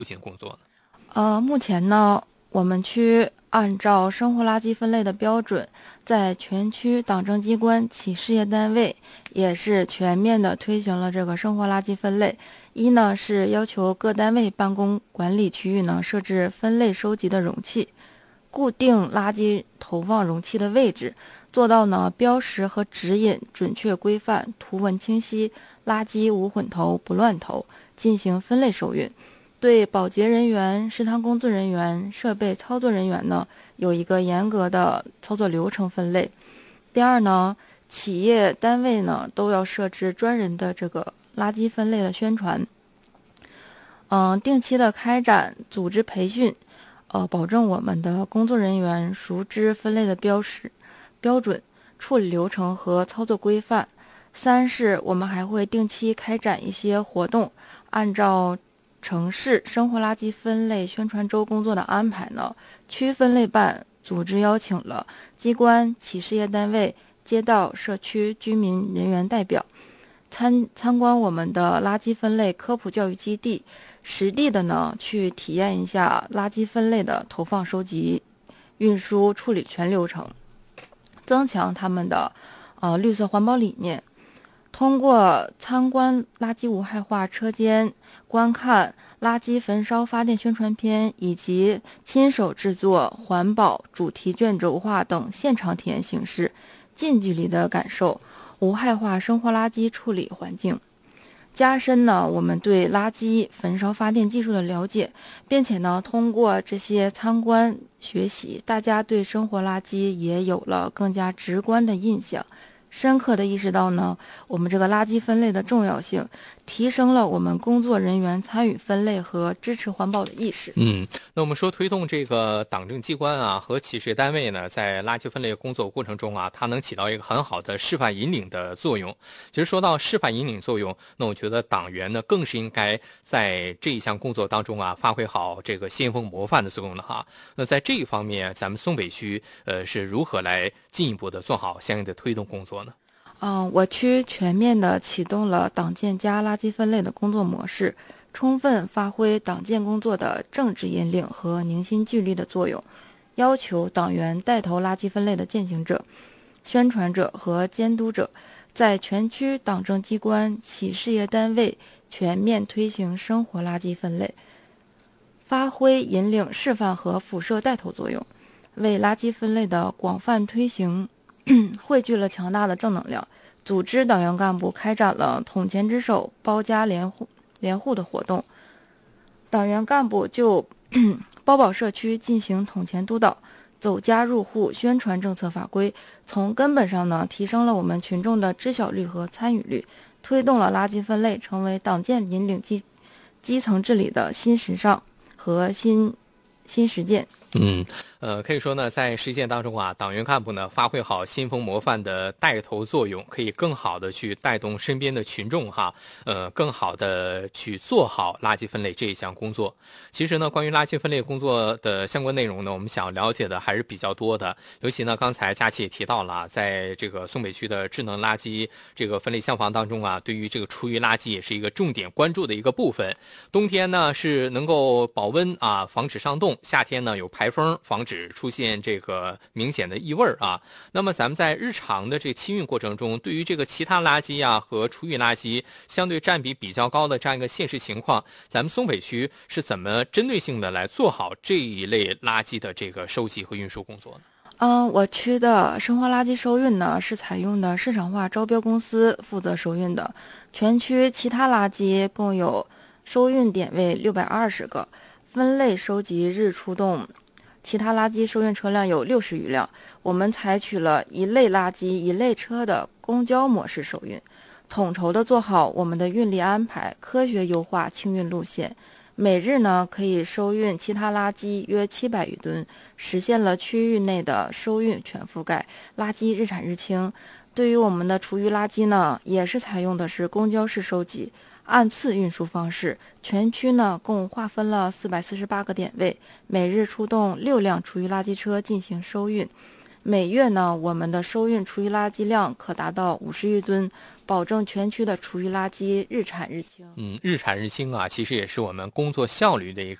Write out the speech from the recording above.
行工作呢？ 目前呢，我们区按照生活垃圾分类的标准，在全区党政机关、企事业单位也是全面的推行了这个生活垃圾分类。一呢是要求各单位办公管理区域呢设置分类收集的容器，固定垃圾投放容器的位置，做到呢标识和指引准确规范、图文清晰，垃圾无混投不乱投，进行分类收运。对保洁人员、食堂工作人员、设备操作人员呢，有一个严格的操作流程分类。第二呢，企业单位呢都要设置专人的这个垃圾分类的宣传，定期的开展组织培训，保证我们的工作人员熟知分类的标准、处理流程和操作规范。三是我们还会定期开展一些活动，按照城市生活垃圾分类宣传周工作的安排呢，区分类办组织邀请了机关、企事业单位、街道、社区居民人员代表参观我们的垃圾分类科普教育基地，实地的呢去体验一下垃圾分类的投放、收集、运输、处理全流程，增强他们的绿色环保理念。通过参观垃圾无害化车间、观看垃圾焚烧发电宣传片，以及亲手制作环保主题卷轴画等现场体验形式，近距离的感受无害化生活垃圾处理环境，加深呢我们对垃圾焚烧发电技术的了解，并且呢通过这些参观学习，大家对生活垃圾也有了更加直观的印象，深刻的意识到呢我们这个垃圾分类的重要性，提升了我们工作人员参与分类和支持环保的意识。 那我们说推动这个党政机关啊和企事业单位呢，在垃圾分类工作过程中啊，它能起到一个很好的示范引领的作用。其实说到示范引领作用，那我觉得党员呢更是应该在这一项工作当中啊，发挥好这个先锋模范的作用了哈。那在这一方面，咱们松北区是如何来进一步的做好相应的推动工作呢？ 我区全面的启动了党建加垃圾分类的工作模式，充分发挥党建工作的政治引领和凝心聚力的作用，要求党员带头垃圾分类的践行者、宣传者和监督者，在全区党政机关、企事业单位全面推行生活垃圾分类，发挥引领示范和辐射带头作用，为垃圾分类的广泛推行汇聚了强大的正能量。组织党员干部开展了统前之手、包家联户的活动，党员干部就包保社区进行统前督导，走家入户宣传政策法规，从根本上呢提升了我们群众的知晓率和参与率，推动了垃圾分类成为党建引领基层治理的新时尚和新实践。 可以说呢，在实践当中啊，党员干部呢发挥好先锋模范的带头作用，可以更好的去带动身边的群众哈，更好的去做好垃圾分类这一项工作。其实呢，关于垃圾分类工作的相关内容呢，我们想了解的还是比较多的。尤其呢，刚才佳琪也提到了，在这个松北区的智能垃圾这个分类项房当中啊，对于这个厨余垃圾也是一个重点关注的一个部分。冬天呢是能够保温啊，防止上冻；夏天呢有排风，防止出现这个明显的异味啊。那么咱们在日常的这清运过程中，对于这个其他垃圾啊和厨余垃圾相对占比比较高的这样一个现实情况，咱们松北区是怎么针对性的来做好这一类垃圾的这个收集和运输工作呢？ 我区的生活垃圾收运呢是采用的市场化招标公司负责收运的，全区其他垃圾共有收运点位620个，分类收集日出动其他垃圾收运车辆有60余辆。我们采取了一类垃圾一类车的公交模式收运，统筹的做好我们的运力安排，科学优化清运路线。每日呢可以收运其他垃圾约700余吨，实现了区域内的收运全覆盖，垃圾日产日清。对于我们的厨余垃圾呢，也是采用的是公交式收集，按次运输方式，全区呢共划分了448个点位，每日出动6辆厨余垃圾车进行收运。 每月呢，我们的收运厨余垃圾量可达到50亿吨，保证全区的厨余垃圾日产日清。 日产日清啊，其实也是我们工作效率的一